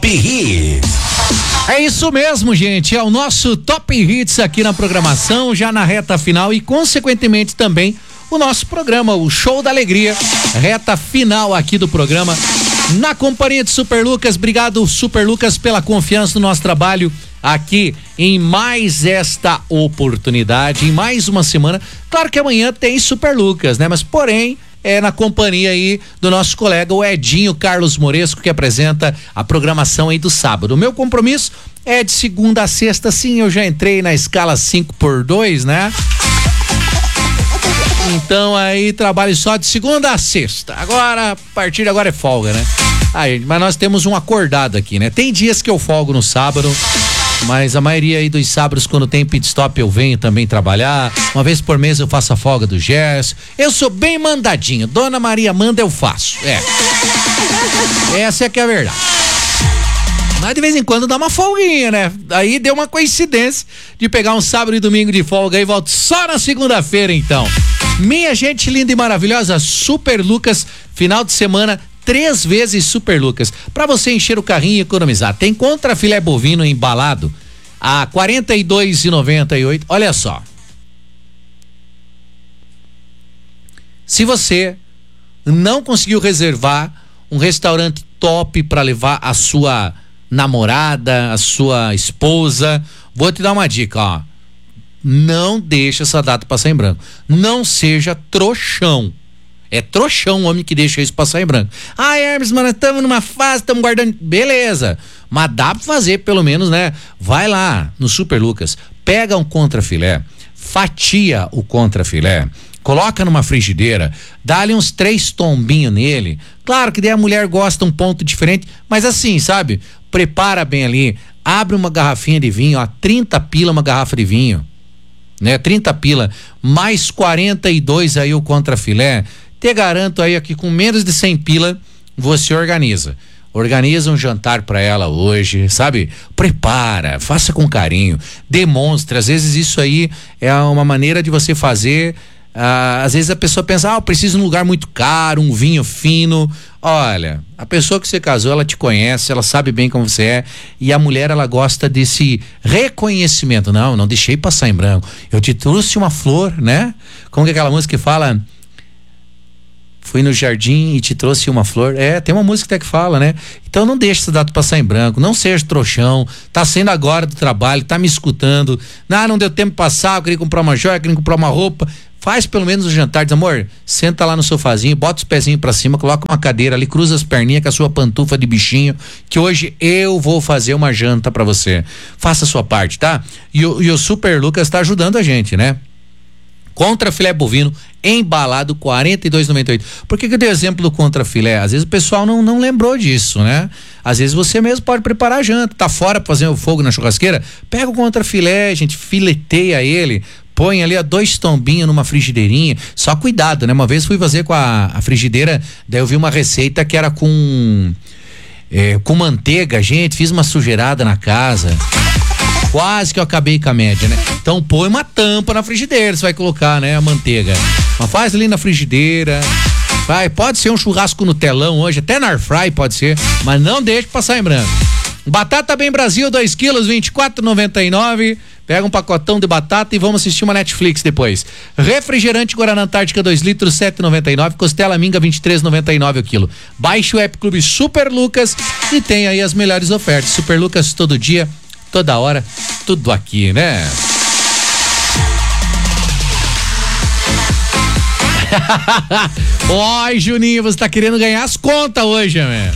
Hits. É isso mesmo, gente. É o nosso Top Hits aqui na programação, já na reta final e, consequentemente, também o nosso programa, o Show da Alegria. Reta final aqui do programa, na companhia de Super Lucas. Obrigado, Super Lucas, pela confiança no nosso trabalho aqui em mais esta oportunidade, em mais uma semana. Claro que amanhã tem Super Lucas, né? Mas, porém, é na companhia aí do nosso colega, o Edinho Carlos Moresco, que apresenta a programação aí do sábado. O meu compromisso é de segunda a sexta, sim, eu já entrei na escala 5x2, né? Então aí trabalho só de segunda a sexta. Agora, a partir de agora é folga, né? Aí, mas nós temos um acordado aqui, né? Tem dias que eu folgo no sábado, mas a maioria aí dos sábados, quando tem pit stop, eu venho também trabalhar. Uma vez por mês eu faço a folga do Gerson. Eu sou bem mandadinho. Dona Maria manda, eu faço. Essa é que é a verdade. Mas de vez em quando dá uma folguinha, né? Aí deu uma coincidência de pegar um sábado e domingo de folga e volto só na segunda-feira, então. Minha gente linda e maravilhosa, Super Lucas, final de semana, 3 vezes Super Lucas, pra você encher o carrinho e economizar. Tem contra filé bovino embalado a R$42,98. Olha só, se você não conseguiu reservar um restaurante top para levar a sua namorada, a sua esposa, vou te dar uma dica, ó. Não deixa essa data passar em branco. Não seja trouxão. É trouxão o homem que deixa isso passar em branco. Ah, Hermes, mano, estamos numa fase, estamos guardando. Beleza, mas dá pra fazer pelo menos, né? Vai lá no Super Lucas, pega um contrafilé, fatia o contrafilé, coloca numa frigideira, dá-lhe uns 3 tombinhos nele. Claro que daí a mulher gosta um ponto diferente, mas assim, sabe? Prepara bem ali, abre uma garrafinha de vinho, ó, 30 pila uma garrafa de vinho, né? 30 pila, mais 42 aí o contrafilé. Te garanto aí que com menos de 100 pila você organiza um jantar para ela hoje, sabe? Prepara, faça com carinho, demonstre. Às vezes isso aí é uma maneira de você fazer. Às vezes a pessoa pensa, eu preciso de um lugar muito caro, um vinho fino. Olha, a pessoa que você casou, ela te conhece, ela sabe bem como você é, e a mulher, ela gosta desse reconhecimento. Não deixei passar em branco, eu te trouxe uma flor, né? Como que é aquela música que fala? Fui no jardim e te trouxe uma flor. Tem uma música até que fala, né? Então não deixe essa data passar em branco, não seja trouxão, tá saindo agora do trabalho, tá me escutando, não deu tempo de passar, eu queria comprar uma joia, queria comprar uma roupa. Faz pelo menos o jantar, diz, amor, senta lá no sofazinho, bota os pezinhos pra cima, coloca uma cadeira ali, cruza as perninhas com a sua pantufa de bichinho, que hoje eu vou fazer uma janta pra você. Faça a sua parte, tá? E o Super Lucas tá ajudando a gente, né? Contra filé bovino embalado R$42,98. Por que eu dei o exemplo do contra filé? Às vezes o pessoal não lembrou disso, né? Às vezes você mesmo pode preparar a janta, tá fora pra fazer o fogo na churrasqueira, pega o contra filé, gente, fileteia ele, põe ali 2 tombinhos numa frigideirinha, só cuidado, né? Uma vez fui fazer com a frigideira, daí eu vi uma receita que era com manteiga, gente, fiz uma sujeirada na casa. Quase que eu acabei com a média, né? Então põe uma tampa na frigideira, você vai colocar, né, a manteiga. Mas faz ali na frigideira. Pode ser um churrasco no telão hoje, até na air fry pode ser, mas não deixe passar em branco. Batata Bem Brasil, 2 quilos, R$24,99. Pega um pacotão de batata e vamos assistir uma Netflix depois. Refrigerante Guaraná Antártica 2 litros, R$7,99. Costela minga, R$23,99 o quilo. Baixe o app Clube Super Lucas e tem aí as melhores ofertas. Super Lucas todo dia, toda hora, tudo aqui, né? Oi, Juninho, você tá querendo ganhar as contas hoje, né?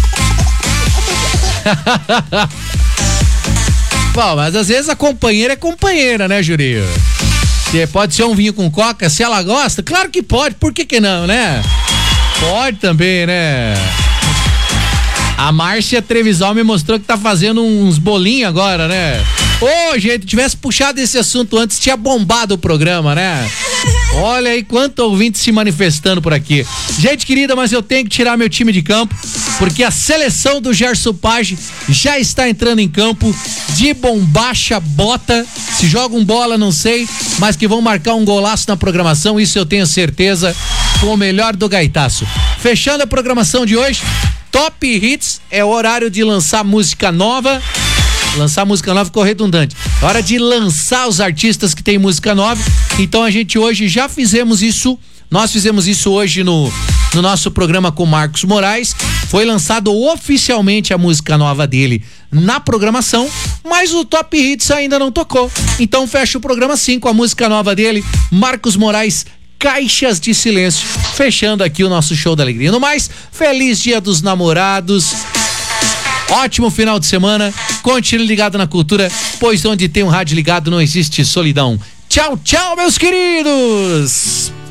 Bom, mas às vezes a companheira é companheira, né, Juninho? Pode ser um vinho com coca, se ela gosta, claro que pode, por que não, né? Pode também, né? A Márcia Trevisol me mostrou que tá fazendo uns bolinhos agora, né? Ô, gente, tivesse puxado esse assunto antes, tinha bombado o programa, né? Olha aí quanto ouvinte se manifestando por aqui. Gente querida, mas eu tenho que tirar meu time de campo, porque a seleção do Gerson Page já está entrando em campo de bombacha bota. Se jogam bola, não sei, mas que vão marcar um golaço na programação, isso eu tenho certeza, com o melhor do gaitaço. Fechando a programação de hoje, Top Hits é o horário de lançar música nova. Lançar música nova ficou redundante. É hora de lançar os artistas que tem música nova. Então a gente hoje já fizemos isso. Nós fizemos isso hoje no nosso programa com Marcos Moraes. Foi lançado oficialmente a música nova dele na programação, mas o Top Hits ainda não tocou. Então fecha o programa sim com a música nova dele, Marcos Moraes, Caixas de Silêncio. Fechando aqui o nosso show da alegria. No mais, feliz Dia dos Namorados. Ótimo final de semana. Continue ligado na cultura, pois onde tem um rádio ligado não existe solidão. Tchau, tchau, meus queridos!